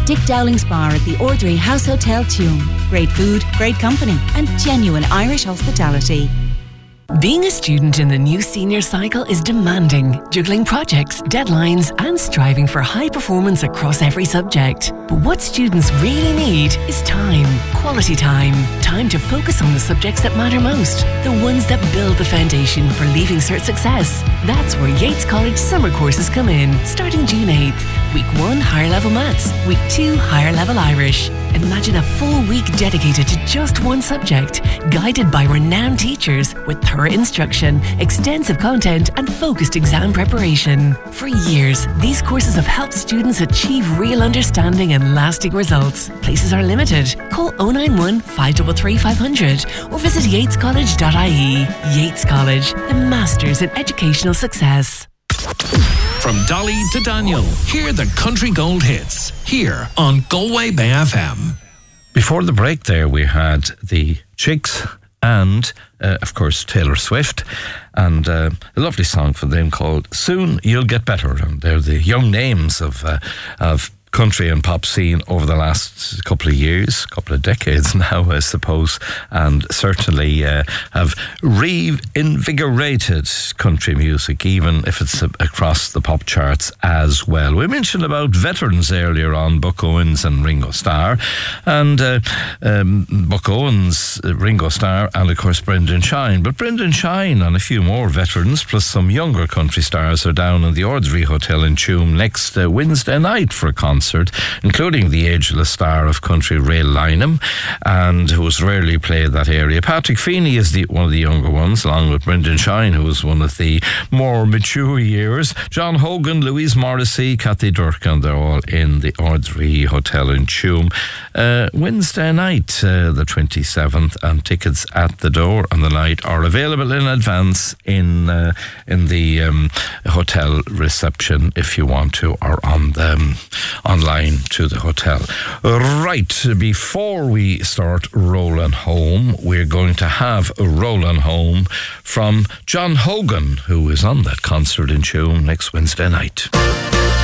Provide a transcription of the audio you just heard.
Dick Dowling's Bar at the Ordinary House Hotel Tuam. Great food, great company, and genuine Irish hospitality. Being a student in the new senior cycle is demanding, juggling projects, deadlines, and striving for high performance across every subject. But what students really need is time. Quality time. Time to focus on the subjects that matter most. The ones that build the foundation for Leaving Cert success. That's where Yates College summer courses come in, starting June 8th. Week 1, higher level maths. Week 2, higher level Irish. Imagine a full week dedicated to just one subject, guided by renowned teachers with thorough instruction, extensive content and focused exam preparation. For years, these courses have helped students achieve real understanding and lasting results. Places are limited. Call 091 533 500 or visit yatescollege.ie. Yates College, the masters in educational success. From Dolly to Daniel, hear the country gold hits here on Galway Bay FM. Before the break there, we had the Chicks and, of course, Taylor Swift, and a lovely song for them called Soon You'll Get Better. And they're the young names of country and pop scene over the last couple of years, couple of decades now, I suppose, and certainly have reinvigorated country music, even if it's across the pop charts as well. We mentioned about veterans earlier on, Buck Owens and Ringo Starr, and Buck Owens, Ringo Starr, and of course Brendan Shine. But Brendan Shine and a few more veterans, plus some younger country stars, are down in the Ordinary Hotel in Tuam next Wednesday night for a concert, including the ageless star of country Ray Lynham, and who's rarely played that area. Patrick Feeney is one of the younger ones, along with Brendan Shine, who is one of the more mature years. John Hogan, Louise Morrissey, Kathy Durkin, they're all in the Ordinary Hotel in Tuam Wednesday night, the 27th, and tickets at the door on the night are available in advance in the hotel reception if you want to, or on the online to the hotel. Right, before we start rolling home, we're going to have a rolling home from John Hogan, who is on that concert in Tuam next Wednesday night.